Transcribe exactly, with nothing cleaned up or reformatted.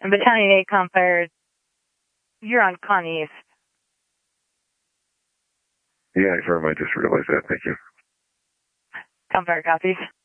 And Battalion eight Compare, you're on Con East. Yeah, I firm, I just realized that. Thank you. Compare copies.